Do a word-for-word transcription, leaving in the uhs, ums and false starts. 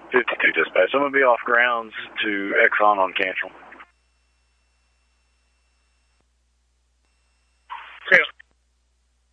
fifty-two dispatch. I'm going to be off grounds to Exxon on Cantrell.